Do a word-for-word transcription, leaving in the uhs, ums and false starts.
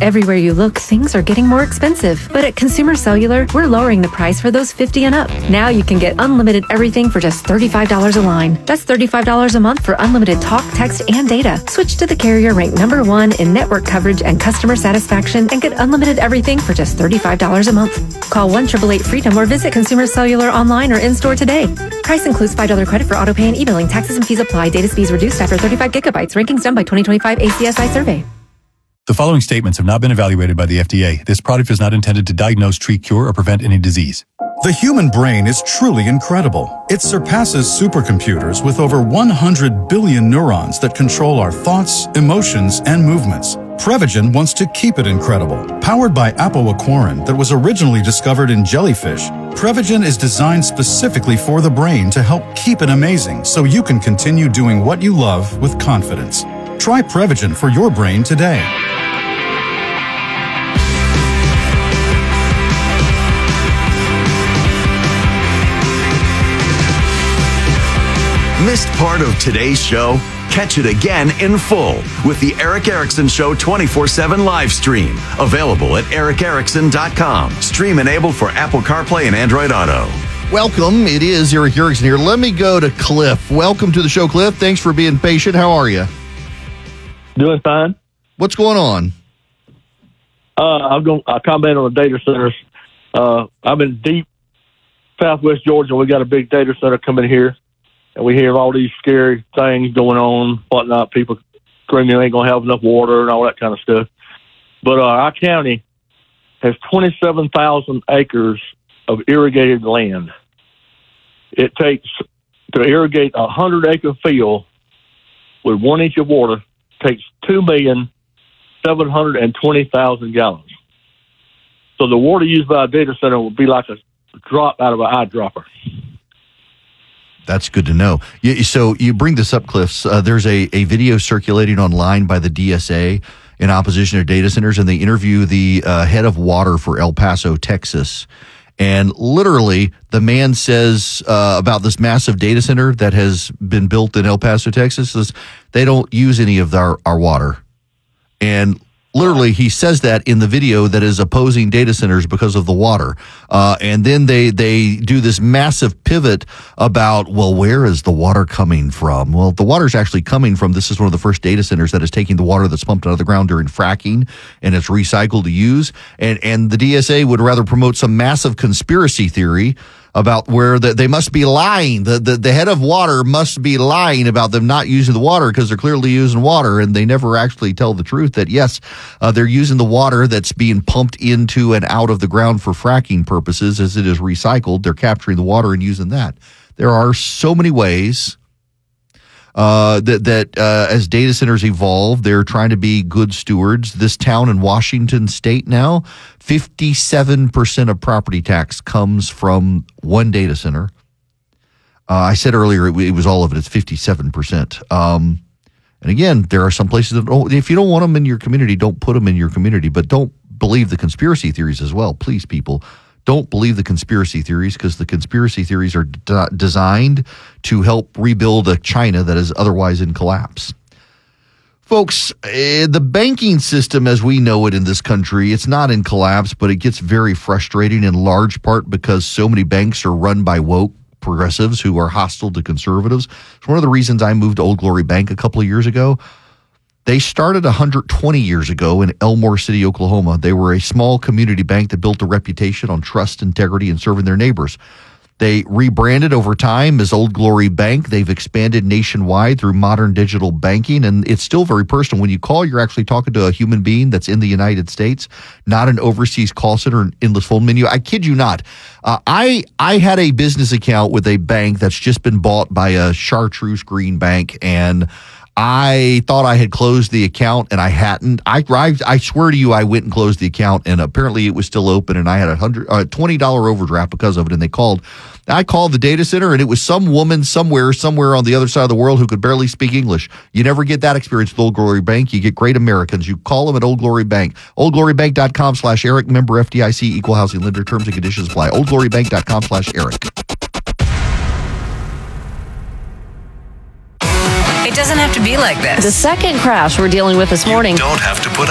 Everywhere you look, things are getting more expensive. But at Consumer Cellular, we're lowering the price for those fifty and up. Now you can get unlimited everything for just thirty-five dollars a line. That's thirty-five dollars a month for unlimited talk, text, and data. Switch to the carrier ranked number one in network coverage and customer satisfaction and get unlimited everything for just thirty-five dollars a month. Call one eight eight eight freedom or visit Consumer Cellular online or in-store today. Price includes five dollars credit for auto pay and e-billing. Taxes and fees apply. Data speeds reduced after thirty-five gigabytes. Rankings done by twenty twenty-five A C S I survey. The following statements have not been evaluated by the F D A. This product is not intended to diagnose, treat, cure, or prevent any disease. The human brain is truly incredible. It surpasses supercomputers with over one hundred billion neurons that control our thoughts, emotions, and movements. Prevagen wants to keep it incredible. Powered by apoaquarin that was originally discovered in jellyfish, Prevagen is designed specifically for the brain to help keep it amazing so you can continue doing what you love with confidence. Try Prevagen for your brain today. Missed part of today's show? Catch it again in full with the Erick Erickson Show twenty-four seven live stream. Available at eric erickson dot com. Stream enabled for Apple CarPlay and Android Auto. Welcome. It is Erick Erickson here. Let me go to Cliff. Welcome to the show, Cliff. Thanks for being patient. How are you? Doing fine. What's going on? Uh, I'm going. I comment on the data centers. Uh, I'm in deep Southwest Georgia. We got a big data center coming here. And we hear all these scary things going on, whatnot, people screaming they ain't going to have enough water and all that kind of stuff. But uh, our county has twenty-seven thousand acres of irrigated land. It takes, to irrigate a one hundred acre field with one inch of water, takes two million seven hundred twenty thousand gallons. So the water used by a data center would be like a drop out of an eyedropper. That's good to know. You, so you bring this up, Cliffs. Uh, there's a, a video circulating online by the D S A in opposition to data centers, and they interview the uh, head of water for El Paso, Texas. And literally, the man says uh, about this massive data center that has been built in El Paso, Texas, says they don't use any of our, our water. And literally, he says that in the video that is opposing data centers because of the water. Uh, and then they, they do this massive pivot about, well, where is the water coming from? Well, the water's actually coming from, this is one of the first data centers that is taking the water that's pumped out of the ground during fracking, and it's recycled to use. And, and the D S A would rather promote some massive conspiracy theory about where the, they must be lying. The, the the head of water must be lying about them not using the water because they're clearly using water, and they never actually tell the truth that, yes, uh, they're using the water that's being pumped into and out of the ground for fracking purposes. As it is recycled, they're capturing the water and using that. There are so many ways uh, that, that uh, as data centers evolve, they're trying to be good stewards. This town in Washington State now, fifty-seven percent of property tax comes from one data center. Uh, I said earlier it, it was all of it. It's fifty-seven percent. Um, and again, there are some places that don't, if you don't want them in your community, don't put them in your community. But don't believe the conspiracy theories as well. Please, people, don't believe the conspiracy theories, because the conspiracy theories are d- designed to help rebuild a China that is otherwise in collapse. Folks, uh, the banking system as we know it in this country, it's not in collapse, but it gets very frustrating in large part because so many banks are run by woke progressives who are hostile to conservatives. It's one of the reasons I moved to Old Glory Bank a couple of years ago. They started one hundred twenty years ago in Elmore City, Oklahoma. They were a small community bank that built a reputation on trust, integrity, and serving their neighbors. They rebranded over time as Old Glory Bank. They've expanded nationwide through modern digital banking, and it's still very personal. When you call, you're actually talking to a human being that's in the United States, not an overseas call center, an endless phone menu. I kid you not. Uh, I I had a business account with a bank that's just been bought by a chartreuse green bank, and I thought I had closed the account, and I hadn't. I, I I swear to you, I went and closed the account, and apparently it was still open, and I had a hundred, uh, twenty dollar overdraft because of it. And they called. I called the data center, and it was some woman somewhere, somewhere on the other side of the world who could barely speak English. You never get that experience with Old Glory Bank. You get great Americans. You call them at Old Glory Bank. old glory bank dot com slash Eric. Member F D I C. Equal housing lender. Terms and conditions apply. old glory bank dot com slash Eric. It doesn't have to be like this. The second crash we're dealing with this morning. You don't have to put